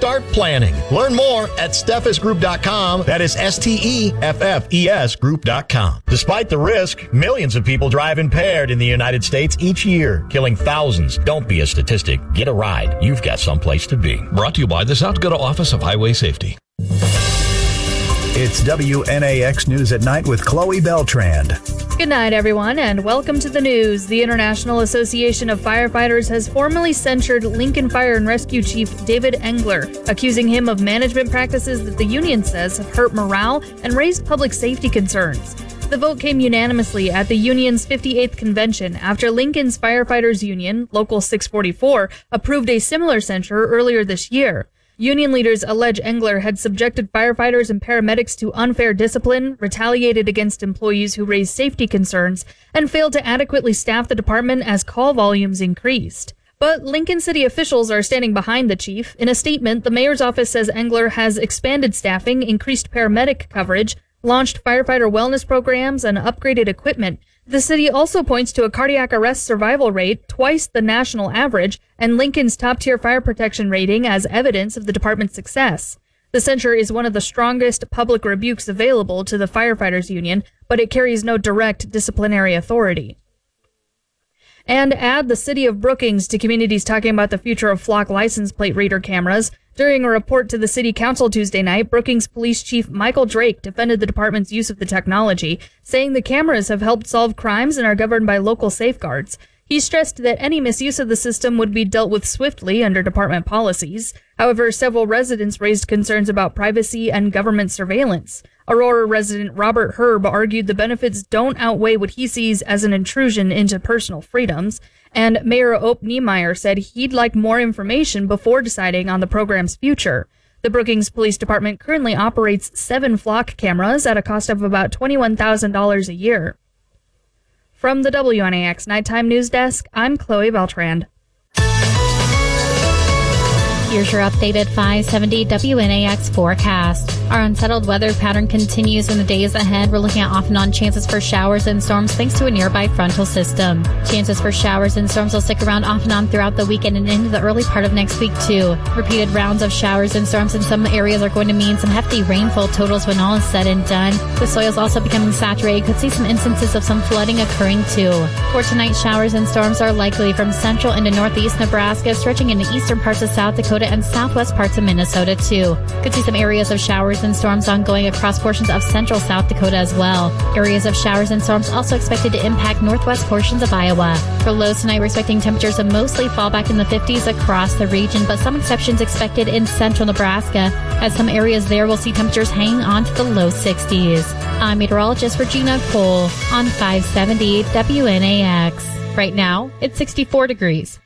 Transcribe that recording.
start planning. Learn more at steffesgroup.com. That is STEFFES group.com. Despite the risk, millions of people drive impaired in the United States each year, killing thousands. Don't be a statistic. Get a ride. You've got someplace to be. Brought to you by the South Dakota Office of Highway Safety. It's WNAX News at Night with Chloe Beltrand. Good night, everyone, and welcome to the news. The International Association of Firefighters has formally censured Lincoln Fire and Rescue Chief David Engler, accusing him of management practices that the union says have hurt morale and raised public safety concerns. The vote came unanimously at the union's 58th convention after Lincoln's Firefighters Union, Local 644, approved a similar censure earlier this year. Union leaders allege Engler had subjected firefighters and paramedics to unfair discipline, retaliated against employees who raised safety concerns, and failed to adequately staff the department as call volumes increased. But Lincoln City officials are standing behind the chief. In a statement, the mayor's office says Engler has expanded staffing, increased paramedic coverage, launched firefighter wellness programs, and upgraded equipment. The city also points to a cardiac arrest survival rate twice the national average and Lincoln's top-tier fire protection rating as evidence of the department's success. The censure is one of the strongest public rebukes available to the firefighters union, but it carries no direct disciplinary authority. And add the city of Brookings to communities talking about the future of flock license plate reader cameras. During a report to the city council Tuesday night, Brookings Police Chief Michael Drake defended the department's use of the technology, saying the cameras have helped solve crimes and are governed by local safeguards. He stressed that any misuse of the system would be dealt with swiftly under department policies. However, several residents raised concerns about privacy and government surveillance. Aurora resident Robert Herb argued the benefits don't outweigh what he sees as an intrusion into personal freedoms, and Mayor Ope Niemeyer said he'd like more information before deciding on the program's future. The Brookings Police Department currently operates 7 flock cameras at a cost of about $21,000 a year. From the WNAX Nighttime News Desk, I'm Chloe Beltrand. Here's your updated 570 WNAX forecast. Our unsettled weather pattern continues in the days ahead. We're looking at off and on chances for showers and storms thanks to a nearby frontal system. Chances for showers and storms will stick around off and on throughout the weekend and into the early part of next week, too. Repeated rounds of showers and storms in some areas are going to mean some hefty rainfall totals when all is said and done. The soil's also becoming saturated. Could see some instances of some flooding occurring, too. For tonight, showers and storms are likely from central into northeast Nebraska, stretching into eastern parts of South Dakota and southwest parts of Minnesota, too. Could see some areas of showers and storms ongoing across portions of central South Dakota as well. Areas of showers and storms also expected to impact northwest portions of Iowa. For lows tonight, we're expecting temperatures to mostly fall back in the 50s across the region, but some exceptions expected in central Nebraska, as some areas there will see temperatures hang on to the low 60s. I'm meteorologist Regina Cole on 570 WNAX. Right now, it's 64 degrees.